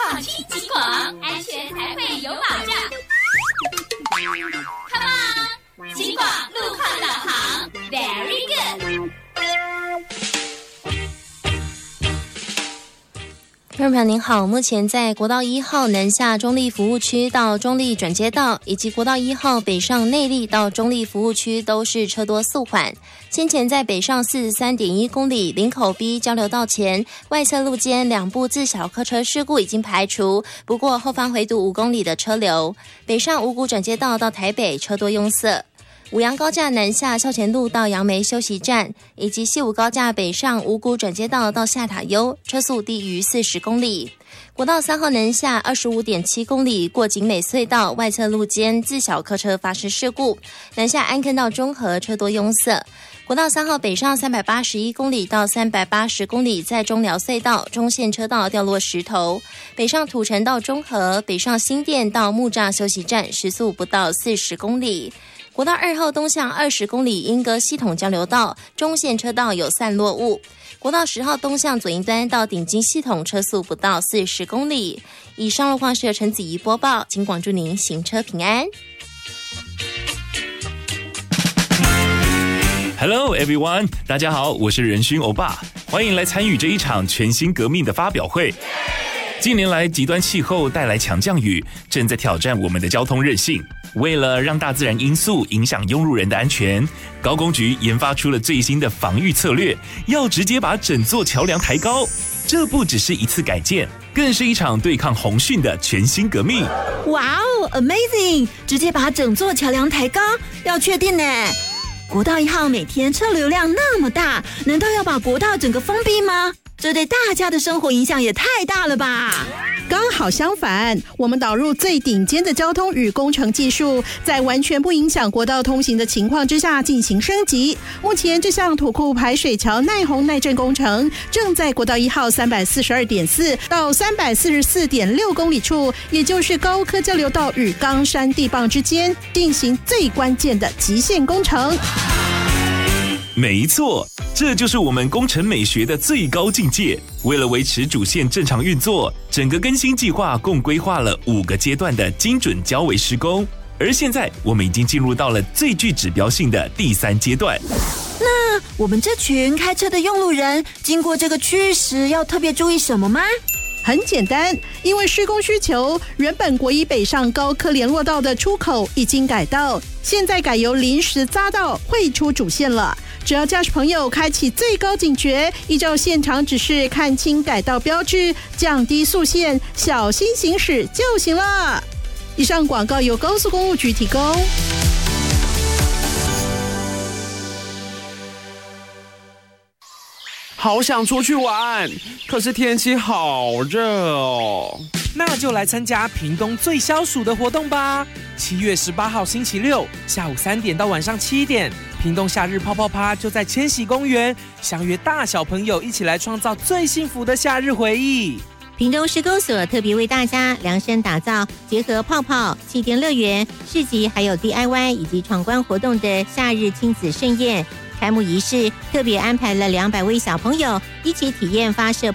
放轻轻狂，安全才会有保障。Come on， 轻广路况导航 ，Very good。 听众朋友您好，目前在国道1号南下中立服务区到中立转接道，以及国道1号北上内壢到中立服务区都是车多速缓。先前在北上 43.1 公里林口 B 交流道前外侧路肩两部自小客车事故已经排除，不过后方回堵5公里的车流。北上五股转接道到台北车多拥塞。五杨高架南下校前路到杨梅休息站，以及西武高架北上五股转接道到下塔悠，车速低于40公里。国道3号南下 25.7 公里过景美隧道外侧路肩自小客车发生事故，南下安坑到中和车多拥塞。国道3号北上381公里到380公里在中寮隧道中线车道掉落石头，北上土城到中和，北上新店到木栅休息站时速不到40公里。国道2号东向20公里莺歌系统交流道中线车道有散落物。国道10号东向左营端到顶金系统车速不到40公里。以上路况是由陈子怡播报，请广祝您行车平安。 Hello everyone， 大家好，我是仁勋欧巴，欢迎来参与这一场全新革命的发表会。近年来，极端气候带来强降雨，正在挑战我们的交通韧性。为了让大自然因素影响用路人的安全，高工局研发出了最新的防御策略，要直接把整座桥梁抬高。这不只是一次改建，更是一场对抗洪汛的全新革命。 哇哦 ，Amazing！ 直接把整座桥梁抬高，要确定呢？国道1号每天车流量那么大，难道要把国道整个封闭吗？这对大家的生活影响也太大了吧！ 刚好相反，我们导入最顶尖的交通与工程技术，在完全不影响国道通行的情况之下进行升级。目前这项土库排水桥耐洪耐震工程正在国道1号 342.4 到 344.6 公里处，也就是高科交流道与冈山地磅之间进行最关键的极限工程。 没错，这就是我们工程美学的最高境界。为了维持主线正常运作，整个更新计划共规划了5个阶段的精准交维施工，而现在我们已经进入到了最具指标性的第3阶段。 那我们这群开车的用路人经过这个区域时要特别注意什么吗？ 很简单，因为施工需求，原本国一北上高科联络道的出口已经改道，现在改由临时匝道汇出主线了。只要驾驶朋友开启最高警觉，依照现场指示看清改道标志，降低速限，小心行驶就行了。以上广告由高速公路局提供。 好想出去玩，可是天气好热哦。 那就来参加屏东最消暑的活动吧！7月18号星期六下午3点到晚上7点，屏东夏日泡泡趴就在千禧公园，相约大小朋友一起来创造最幸福的夏日回忆。 屏东施工所特别为大家量身打造结合泡泡、气垫乐园、市集还有 DIY 以及闯关活动的夏日亲子盛宴。开幕仪式特别安排了200位小朋友一起体验发射